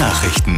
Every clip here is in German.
Nachrichten.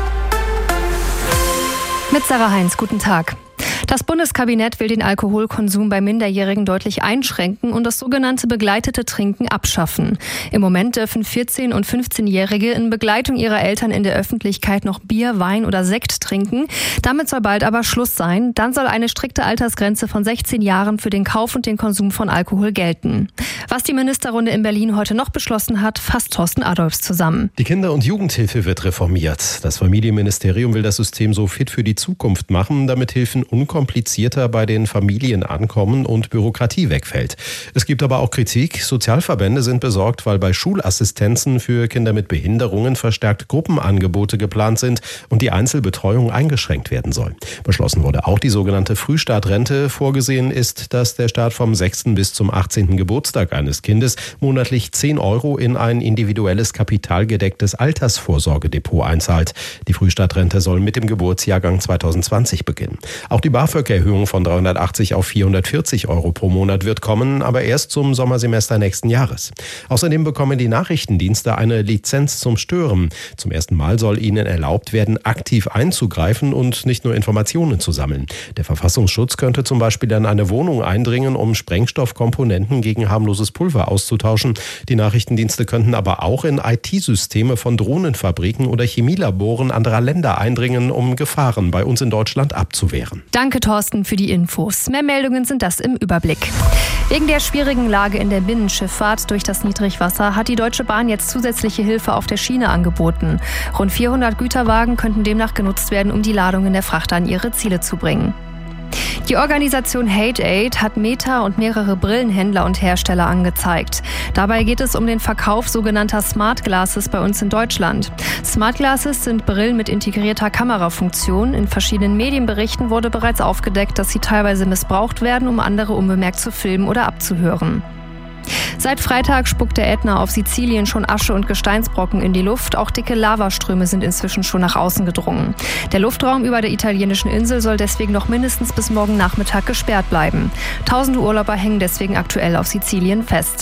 Mit Sarah Heinz, guten Tag. Das Bundeskabinett will den Alkoholkonsum bei Minderjährigen deutlich einschränken und das sogenannte begleitete Trinken abschaffen. Im Moment dürfen 14- und 15-Jährige in Begleitung ihrer Eltern in der Öffentlichkeit noch Bier, Wein oder Sekt trinken. Damit soll bald aber Schluss sein. Dann soll eine strikte Altersgrenze von 16 Jahren für den Kauf und den Konsum von Alkohol gelten. Was die Ministerrunde in Berlin heute noch beschlossen hat, fasst Thorsten Adolphs zusammen. Die Kinder- und Jugendhilfe wird reformiert. Das Familienministerium will das System so fit für die Zukunft machen, damit Hilfen unkomplizierter bei den Familien ankommen und Bürokratie wegfällt. Es gibt aber auch Kritik. Sozialverbände sind besorgt, weil bei Schulassistenzen für Kinder mit Behinderungen verstärkt Gruppenangebote geplant sind und die Einzelbetreuung eingeschränkt werden soll. Beschlossen wurde auch die sogenannte Frühstartrente. Vorgesehen ist, dass der Staat vom 6. bis zum 18. Geburtstag eines Kindes monatlich 10 € in ein individuelles kapitalgedecktes Altersvorsorgedepot einzahlt. Die Frühstartrente soll mit dem Geburtsjahrgang 2020 beginnen. Auch die BAföG-Erhöhung von 380 auf 440 € pro Monat wird kommen, aber erst zum Sommersemester nächsten Jahres. Außerdem bekommen die Nachrichtendienste eine Lizenz zum Stören. Zum ersten Mal soll ihnen erlaubt werden, aktiv einzugreifen und nicht nur Informationen zu sammeln. Der Verfassungsschutz könnte zum Beispiel in eine Wohnung eindringen, um Sprengstoffkomponenten gegen harmloses Pulver auszutauschen. Die Nachrichtendienste könnten aber auch in IT-Systeme von Drohnenfabriken oder Chemielaboren anderer Länder eindringen, um Gefahren bei uns in Deutschland abzuwehren. Danke, Thorsten, für die Infos. Mehr Meldungen sind das im Überblick. Wegen der schwierigen Lage in der Binnenschifffahrt durch das Niedrigwasser hat die Deutsche Bahn jetzt zusätzliche Hilfe auf der Schiene angeboten. Rund 400 Güterwagen könnten demnach genutzt werden, um die Ladungen der Frachter an ihre Ziele zu bringen. Die Organisation Hate Aid hat Meta und mehrere Brillenhändler und Hersteller angezeigt. Dabei geht es um den Verkauf sogenannter Smart Glasses bei uns in Deutschland. Smart Glasses sind Brillen mit integrierter Kamerafunktion. In verschiedenen Medienberichten wurde bereits aufgedeckt, dass sie teilweise missbraucht werden, um andere unbemerkt zu filmen oder abzuhören. Seit Freitag spuckt der Ätna auf Sizilien schon Asche und Gesteinsbrocken in die Luft. Auch dicke Lavaströme sind inzwischen schon nach außen gedrungen. Der Luftraum über der italienischen Insel soll deswegen noch mindestens bis morgen Nachmittag gesperrt bleiben. Tausende Urlauber hängen deswegen aktuell auf Sizilien fest.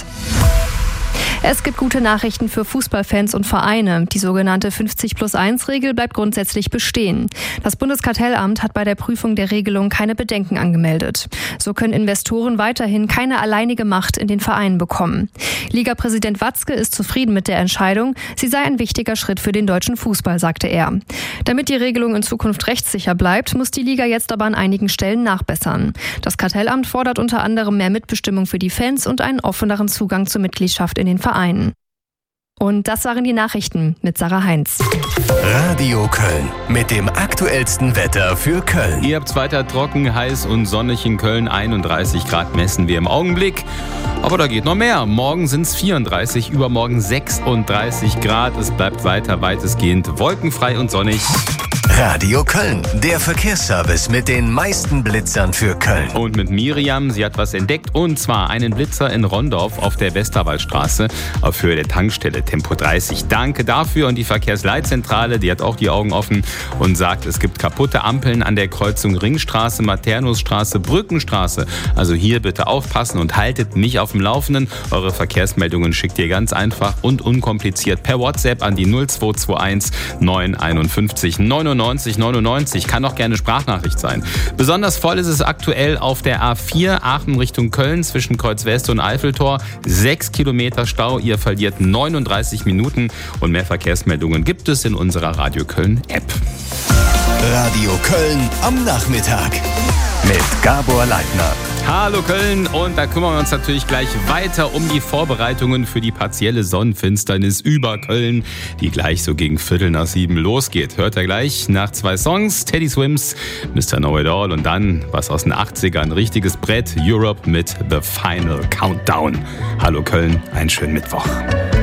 Es gibt gute Nachrichten für Fußballfans und Vereine. Die sogenannte 50+1-Regel bleibt grundsätzlich bestehen. Das Bundeskartellamt hat bei der Prüfung der Regelung keine Bedenken angemeldet. So können Investoren weiterhin keine alleinige Macht in den Vereinen bekommen. Ligapräsident Watzke ist zufrieden mit der Entscheidung. Sie sei ein wichtiger Schritt für den deutschen Fußball, sagte er. Damit die Regelung in Zukunft rechtssicher bleibt, muss die Liga jetzt aber an einigen Stellen nachbessern. Das Kartellamt fordert unter anderem mehr Mitbestimmung für die Fans und einen offeneren Zugang zur Mitgliedschaft in den Vereinen. Und das waren die Nachrichten mit Sarah Heinz. Radio Köln mit dem aktuellsten Wetter für Köln. Ihr habt es weiter trocken, heiß und sonnig in Köln. 31 Grad messen wir im Augenblick. Aber da geht noch mehr. Morgen sind es 34, übermorgen 36 Grad. Es bleibt weiter weitestgehend wolkenfrei und sonnig. Radio Köln, der Verkehrsservice mit den meisten Blitzern für Köln. Und mit Miriam, sie hat was entdeckt, und zwar einen Blitzer in Rondorf auf der Westerwaldstraße auf Höhe der Tankstelle, Tempo 30. Danke dafür. Und die Verkehrsleitzentrale, die hat auch die Augen offen und sagt, es gibt kaputte Ampeln an der Kreuzung Ringstraße, Maternusstraße, Brückenstraße. Also hier bitte aufpassen und haltet mich auf dem Laufenden. Eure Verkehrsmeldungen schickt ihr ganz einfach und unkompliziert per WhatsApp an die 0221 951 99 99. Kann auch gerne Sprachnachricht sein. Besonders voll ist es aktuell auf der A4 Aachen Richtung Köln zwischen Kreuz West und Eiffeltor. 6 Kilometer Stau. Ihr verliert 39 Minuten. Und mehr Verkehrsmeldungen gibt es in unserer Radio Köln App. Radio Köln am Nachmittag mit Gabor Leitner. Hallo Köln, und da kümmern wir uns natürlich gleich weiter um die Vorbereitungen für die partielle Sonnenfinsternis über Köln, die gleich so gegen 6:15 losgeht. Hört ihr gleich nach 2 Songs, Teddy Swims, Mr. Know It All, und dann was aus den 80ern, richtiges Brett, Europe mit The Final Countdown. Hallo Köln, einen schönen Mittwoch.